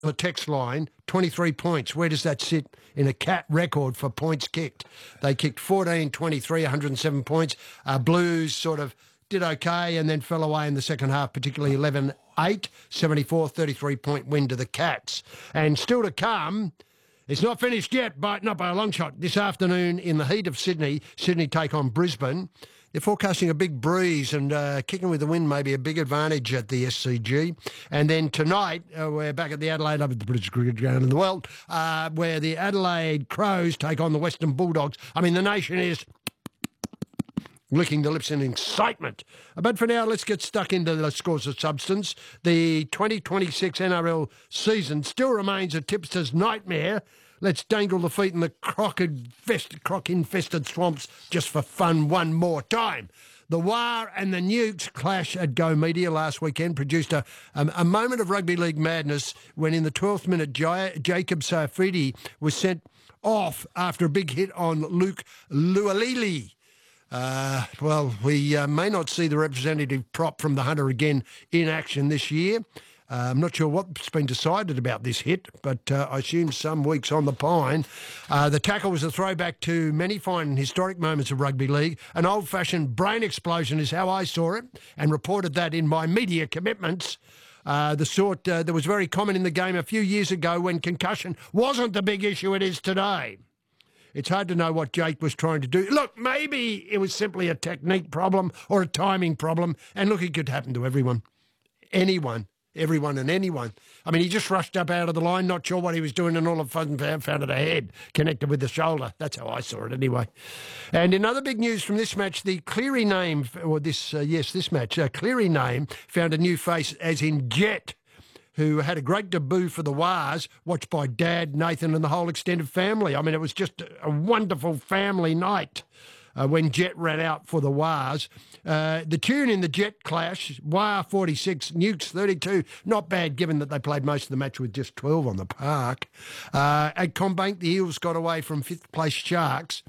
the text line, 23 points. Where does that sit in a cat record for points kicked? They kicked 14-23, 107 points. Blues sort of did okay and then fell away in the second half, particularly 11-8, 74, 33-point win to the Cats. And still to come, it's not finished yet, but not by a long shot. This afternoon in the heat of Sydney take on Brisbane. They're forecasting a big breeze and kicking with the wind may be a big advantage at the SCG. And then tonight, we're back at the Adelaide, the British cricket ground in the world, where the Adelaide Crows take on the Western Bulldogs. I mean, the nation is licking the lips in excitement. But for now, let's get stuck into the scores of substance. The 2026 NRL season still remains a tipster's nightmare. Let's dangle the feet in the croc-infested swamps just for fun one more time. The War and the Nukes clash at Go Media last weekend produced a moment of rugby league madness when in the 12th minute Jacob Saifidi was sent off after a big hit on Luke Lualili. We may not see the representative prop from the Hunter again in action this year. I'm not sure what's been decided about this hit, but I assume some weeks on the pine. The tackle was a throwback to many fine and historic moments of rugby league. An old-fashioned brain explosion is how I saw it and reported that in my media commitments. The sort that was very common in the game a few years ago when concussion wasn't the big issue it is today. It's hard to know what Jake was trying to do. Look, maybe it was simply a technique problem or a timing problem. And look, it could happen to everyone. Everyone and anyone. I mean, he just rushed up out of the line, not sure what he was doing, and all of a sudden found it a head connected with the shoulder. That's how I saw it anyway. And in other big news from this match, the Cleary name, Cleary name found a new face, as in Jet, who had a great debut for the Wars, watched by Dad, Nathan and the whole extended family. I mean, it was just a wonderful family night when Jet ran out for the Wars. The tune in the Jet clash, War 46, Nukes 32, not bad given that they played most of the match with just 12 on the park. At CommBank, the Eels got away from fifth-place Sharks.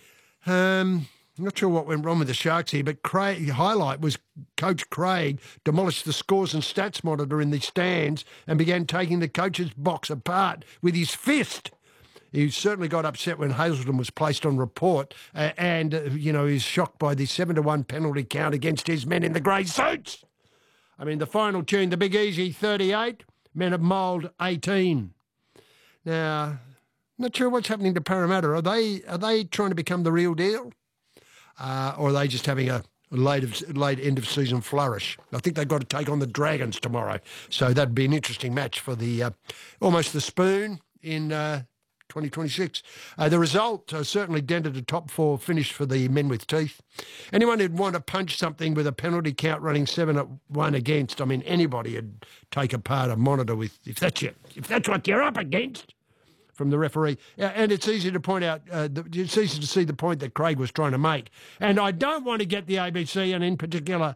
Not sure what went wrong with the Sharks here, but highlight was Coach Craig demolished the scores and stats monitor in the stands and began taking the coach's box apart with his fist. He certainly got upset when Hazelton was placed on report and he's shocked by the 7-1 penalty count against his men in the grey suits. I mean, the final tune, the Big Easy 38, Men of Mould 18. Now, not sure what's happening to Parramatta. Are they trying to become the real deal? Or are they just having a late end of season flourish? I think they've got to take on the Dragons tomorrow. So that'd be an interesting match for the almost the spoon in 2026. The result certainly dented a top four finish for the men with teeth. Anyone who'd want to punch something with a penalty count running 7-1 against, I mean, anybody would take apart a monitor with, if that's what you're up against, from the referee. And it's easy to point out, it's easy to see the point that Craig was trying to make. And I don't want to get the ABC and in particular,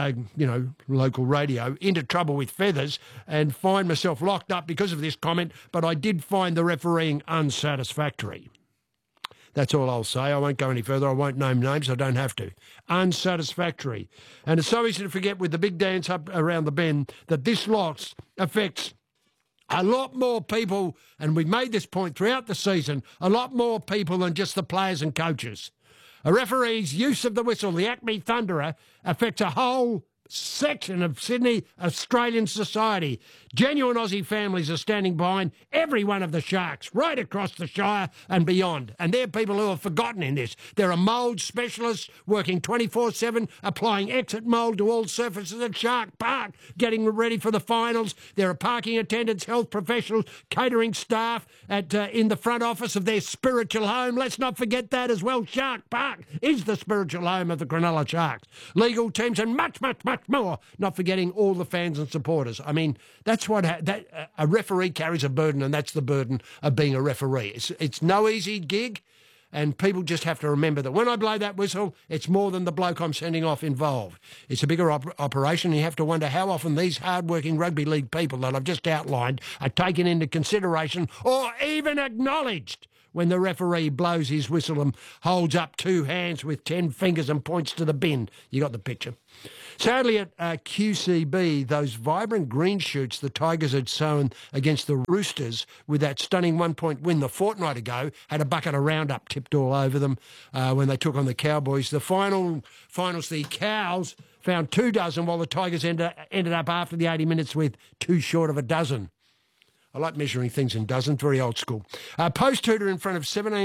local radio into trouble with feathers and find myself locked up because of this comment, but I did find the refereeing unsatisfactory. That's all I'll say. I won't go any further. I won't name names. I don't have to. Unsatisfactory. And it's so easy to forget with the big dance up around the bend that this loss affects a lot more people, and we've made this point throughout the season, a lot more people than just the players and coaches. A referee's use of the whistle, the Acme Thunderer, affects a whole section of Sydney Australian society. Genuine Aussie families are standing behind every one of the Sharks, right across the Shire and beyond. And they're people who are forgotten in this. There are mould specialists working 24/7, applying exit mould to all surfaces at Shark Park, getting ready for the finals. There are parking attendants, health professionals, catering staff in the front office of their spiritual home. Let's not forget that as well. Shark Park is the spiritual home of the Cronulla Sharks. Legal teams and much, much, much more, not forgetting all the fans and supporters. I mean, that's what a referee carries a burden, and that's the burden of being a referee. It's no easy gig, and people just have to remember that when I blow that whistle, it's more than the bloke I'm sending off involved. It's a bigger operation. You have to wonder how often these hard-working rugby league people that I've just outlined are taken into consideration or even acknowledged when the referee blows his whistle and holds up two hands with 10 fingers and points to the bin. You got the picture. Sadly, at QCB, those vibrant green shoots the Tigers had sown against the Roosters with that stunning 1-point win the fortnight ago had a bucket of Roundup tipped all over them when they took on the Cowboys. The finals, the Cows found 2 dozen, while the Tigers ended up after the 80 minutes with 2 short of a dozen. I like measuring things in dozens, very old school. Post-hooter in front of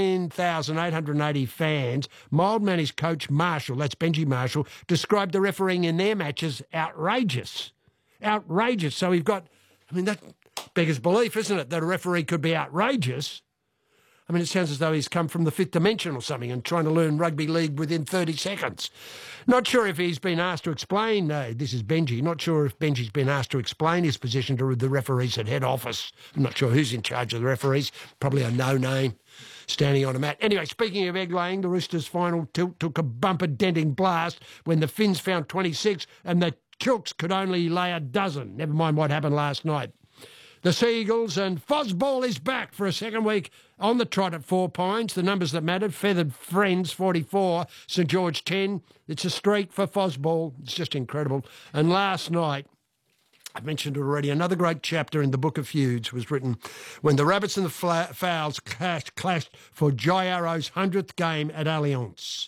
17,880 fans, Mildman's coach Marshall, that's Benji Marshall, described the refereeing in their matches outrageous. Outrageous. So we've got, that beggars belief, isn't it, that a referee could be outrageous? It sounds as though he's come from the fifth dimension or something and trying to learn rugby league within 30 seconds. Not sure if he's been asked to explain, this is Benji, not sure if Benji's been asked to explain his position to the referees at head office. I'm not sure who's in charge of the referees, probably a no-name standing on a mat. Anyway, speaking of egg laying, the Roosters' final tilt took a bumper-denting blast when the Finns found 26 and the Chooks could only lay a dozen. Never mind what happened last night. The Seagulls and Fosball is back for a second week on the trot at 4 Pines. The numbers that mattered: Feathered Friends 44, St George 10. It's a streak for Fosball. It's just incredible. And last night, I've mentioned it already, another great chapter in the Book of Feuds was written when the Rabbits and the Fowls clashed for Jai Arrow's 100th game at Allianz.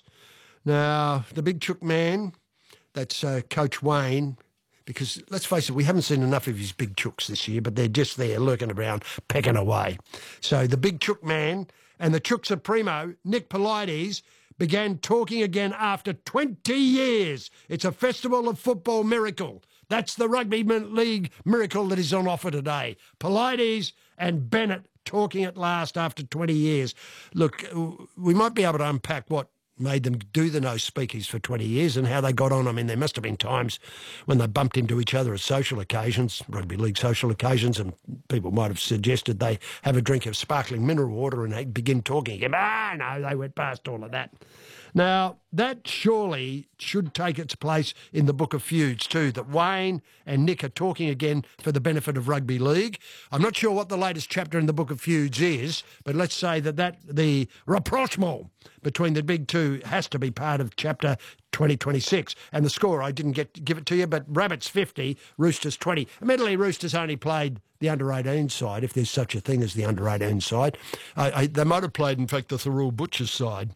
Now, the big chook man, that's Coach Wayne, because, let's face it, we haven't seen enough of his big chooks this year, but they're just there lurking around, pecking away. So the big chook man and the chook supremo, Nick Polides, began talking again after 20 years. It's a festival of football miracle. That's the rugby league miracle that is on offer today. Polides and Bennett talking at last after 20 years. Look, we might be able to unpack what made them do the no speakies for 20 years and how they got on. There must have been times when they bumped into each other at social occasions, rugby league social occasions, and people might have suggested they have a drink of sparkling mineral water and they begin talking again. No, they went past all of that. Now, that surely should take its place in the Book of Feuds too, that Wayne and Nick are talking again for the benefit of rugby league. I'm not sure what the latest chapter in the Book of Feuds is, but let's say that the rapprochement between the big two has to be part of chapter 2026. And the score, I didn't give it to you, but Rabbits 50, Roosters 20. Admittedly, Roosters only played the under-18 side, if there's such a thing as the under-18 side. They might have played, in fact, the Thurul Butchers side.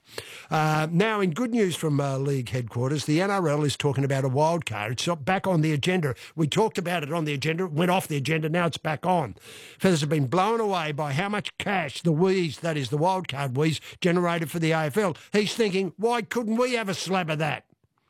Now, in good news from league headquarters, the NRL is talking about a wild card. It's back on the agenda. We talked about it on the agenda, went off the agenda, now it's back on. Feathers have been blown away by how much cash the Wheeze, that is the wild card Wheeze, generated for the AFL. He's thinking, why couldn't we have a slab of that?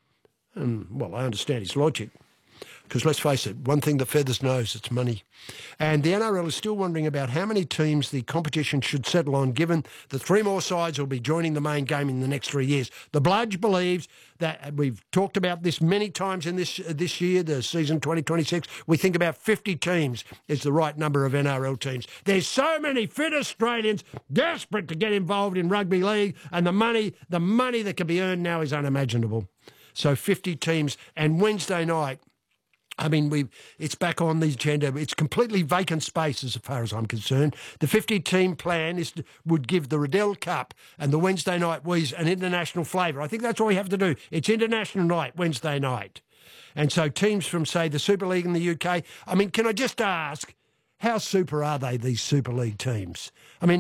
Well, I understand his logic. Because let's face it, one thing the Feathers knows, it's money. And the NRL is still wondering about how many teams the competition should settle on, given the 3 more sides will be joining the main game in the next 3 years. The Bludge believes that, we've talked about this many times in this year, the season 2026, we think about 50 teams is the right number of NRL teams. There's so many fit Australians desperate to get involved in rugby league, and the money that can be earned now is unimaginable. So 50 teams, and Wednesday night, it's back on the agenda. It's completely vacant space as far as I'm concerned. The 50-team plan would give the Riddell Cup and the Wednesday night Wheeze an international flavour. I think that's all we have to do. It's international night, Wednesday night. And so teams from, say, the Super League in the UK, can I just ask, how super are they, these Super League teams?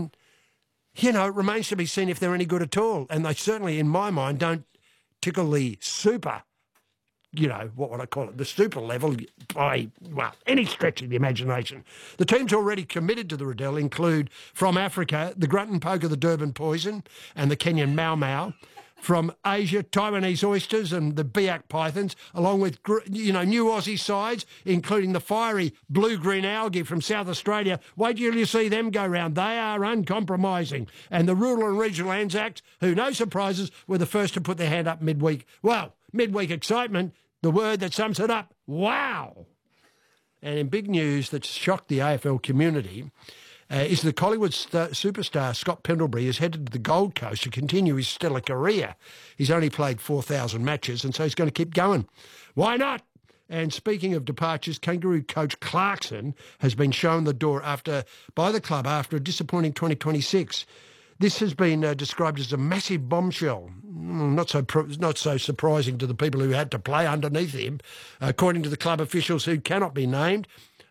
It remains to be seen if they're any good at all. And they certainly, in my mind, don't tickle the super, what would I call it, the super level by, any stretch of the imagination. The teams already committed to the Riddell include, from Africa, the Grunton Poker, the Durban Poison, and the Kenyan Mau Mau. From Asia, Taiwanese Oysters and the Biak Pythons, along with, new Aussie sides, including the fiery blue-green algae from South Australia. Wait till you see them go round. They are uncompromising. And the Rural and Regional Anzacs, who, no surprises, were the first to put their hand up midweek. Well, midweek excitement, the word that sums it up, wow. And in big news that's shocked the AFL community, is the Collingwood superstar Scott Pendlebury is headed to the Gold Coast to continue his stellar career. He's only played 4,000 matches, and so he's going to keep going. Why not? And speaking of departures, Kangaroo coach Clarkson has been shown the door by the club after a disappointing 2026. This has been described as a massive bombshell. Not so surprising to the people who had to play underneath him, according to the club officials who cannot be named.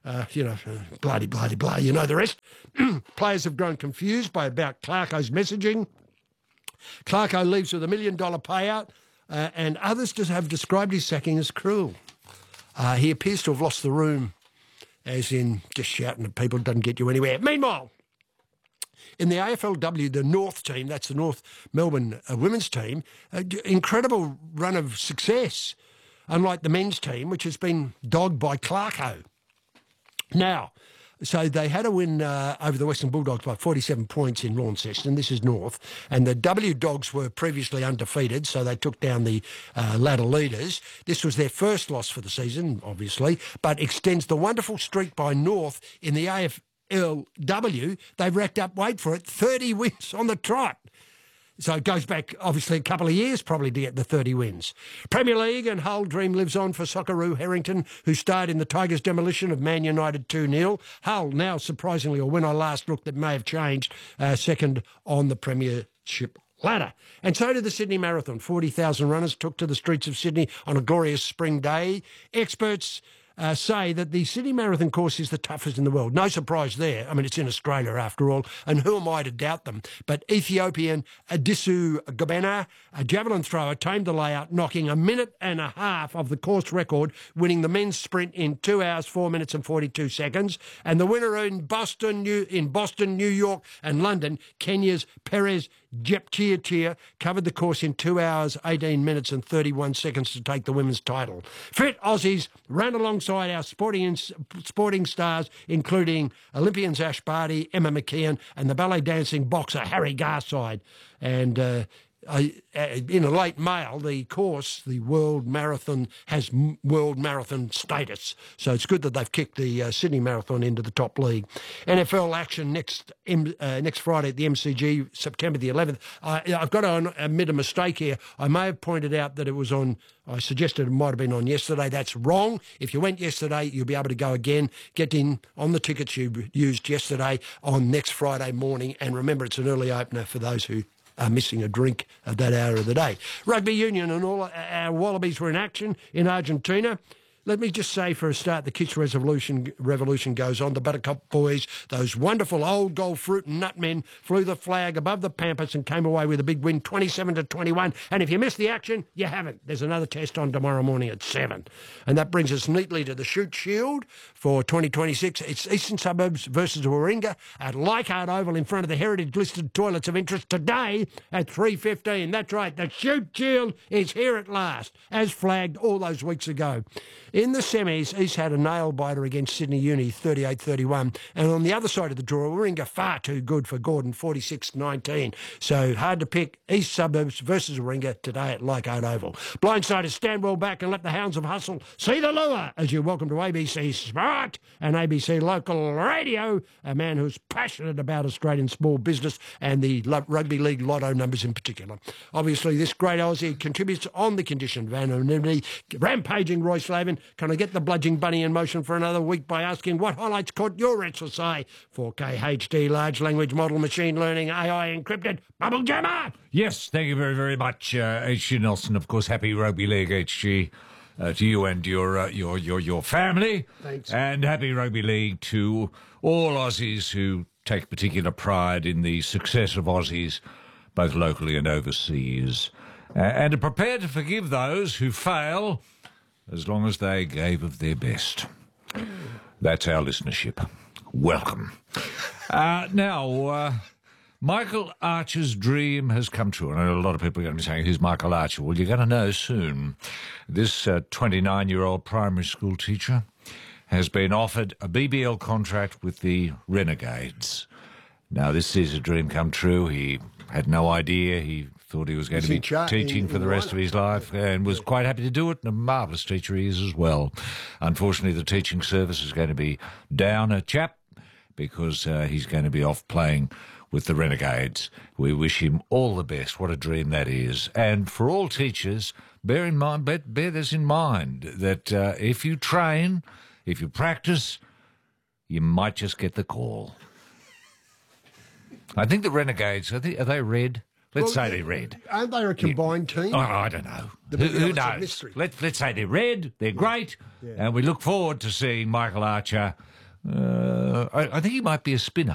Bloody, blah, you know the rest. Players have grown confused about Clarko's messaging. Clarko leaves with $1 million payout, and others just have described his sacking as cruel. He appears to have lost the room, as in just shouting at people doesn't get you anywhere. Meanwhile, in the AFLW, the North team, that's the North Melbourne women's team, incredible run of success, unlike the men's team, which has been dogged by Clarko. Now, so they had a win over the Western Bulldogs by 47 points in Launceston. This is North. And the W Dogs were previously undefeated, so they took down the ladder leaders. This was their first loss for the season, obviously, but extends the wonderful streak by North in the AFLW. They've racked up, wait for it, 30 wins on the trot. So it goes back, obviously, a couple of years probably to get the 30 wins. Premier League and Hull dream lives on for Socceroo Harrington, who starred in the Tigers' demolition of Man United 2-0. Hull now, surprisingly, or when I last looked, that may have changed, second on the Premiership ladder. And so did the Sydney Marathon. 40,000 runners took to the streets of Sydney on a glorious spring day. Experts say that the Sydney Marathon course is the toughest in the world. No surprise there. I mean, it's in Australia after all, and who am I to doubt them? But Ethiopian Adisu Gabena, a javelin thrower, tamed the layout, knocking 1.5 minutes of the course record, winning the men's sprint in 2 hours, 4 minutes and 42 seconds. And the winner in Boston, New York and London, Kenya's Perez Jepchirchir, covered the course in 2 hours, 18 minutes and 31 seconds to take the women's title. Fit Aussies ran alongside our sporting stars, including Olympians Ash Barty, Emma McKeon, and the ballet dancing boxer Harry Garside. And in a late mail, the course, the World Marathon, has World Marathon status. So it's good that they've kicked the Sydney Marathon into the top league. NFL action next Friday at the MCG, September the 11th. I've got to admit a mistake here. I may have pointed out that it was on, I suggested it might have been on yesterday. That's wrong. If you went yesterday, you'll be able to go again. Get in on the tickets you used yesterday on next Friday morning. And remember, it's an early opener for those who are missing a drink at that hour of the day. Rugby union and all our Wallabies were in action in Argentina. Let me just say for a start, the Kitch revolution goes on. The Buttercup boys, those wonderful old gold fruit and nut men, flew the flag above the Pampas and came away with a big win, 27-21. And if you missed the action, you haven't. There's another test on tomorrow morning at 7. And that brings us neatly to the Shute Shield for 2026. It's Eastern Suburbs versus Warringah at Leichhardt Oval in front of the heritage-listed toilets of interest today at 3:15. That's right, the Shute Shield is here at last, as flagged all those weeks ago. In the semis, East had a nail-biter against Sydney Uni, 38-31. And on the other side of the draw, Warringah far too good for Gordon, 46-19. So hard to pick. East Suburbs versus Warringah today at Leichhardt Oval. Blindsiders, stand well back and let the hounds of hustle see the lure as you're welcome to ABC Sport and ABC Local Radio, a man who's passionate about Australian small business and the rugby league lotto numbers in particular. Obviously, this great Aussie contributes on the condition of anonymity. Rampaging Roy Slavin, can I get the bludging bunny in motion for another week by asking what highlights caught your exercise? 4K HD, large language model, machine learning, AI encrypted, bubble jammer! Yes, thank you very, very much, H.G. Nelson. Of course, happy Rugby League, H.G., to you and your family. Thanks. And happy Rugby League to all Aussies who take particular pride in the success of Aussies, both locally and overseas, and are prepared to forgive those who fail as long as they gave of their best. That's our listenership. Welcome. Now, Michael Archer's dream has come true. And I know a lot of people are going to be saying, who's Michael Archer? Well, you're going to know soon. This 29-year-old primary school teacher has been offered a BBL contract with the Renegades. Now, this is a dream come true. He had no idea. He thought he was going to be teaching for the rest of his life and was quite happy to do it, and a marvellous teacher he is as well. Unfortunately, the teaching service is going to be down a chap because he's going to be off playing with the Renegades. We wish him all the best. What a dream that is. And for all teachers, bear this in mind, that if you train, if you practice, you might just get the call. I think the Renegades, are they red? Let's say they're red. Aren't they a combined team? Oh, I don't know. The Who it's a knows? mystery. Let's say they're red, they're great, and we look forward to seeing Michael Archer. I think he might be a spinner.